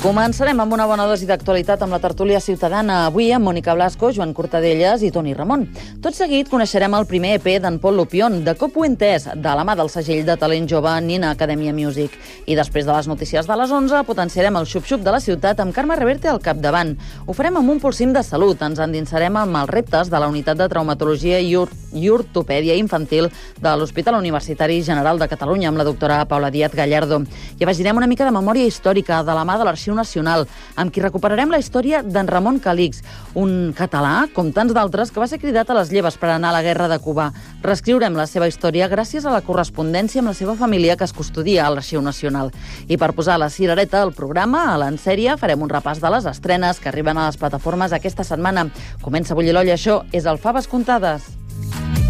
Començarem amb una bona dosi d'actualitat amb la tertúlia ciutadana. Avui amb Mònica Blasco, Joan Cortadellas i Toni Ramon. Tot seguit coneixerem el primer EP d'en Pol Lupion, de Cop ho he entès, de la mà del segell de talent jove Nina Academia Music. I després de les notícies de les 11 potenciarem el xup-xup de la ciutat amb Carme Reverte al capdavant. Ho farem amb un polsim de salut. Ens endinsarem amb els reptes de la unitat de traumatologia i ortopèdia infantil de l'Hospital Universitari General de Catalunya amb la doctora Paula Díaz Gallardo. I afegirem una mica de memòria històrica de la mà de l'Arxiu Nacional, amb qui recuperarem la història d'en Ramon Calix, un català, com tants d'altres, que va ser cridat a les lleves per anar a la guerra de Cuba. Reescriurem la seva història gràcies a la correspondència amb la seva família que es custodia a l'Arxiu Nacional. I per posar la cirereta al programa, a l'Ensèria, farem un repàs de les estrenes que arriben a les plataformes aquesta setmana. Comença a bullir l'olla, això és el Faves Contades.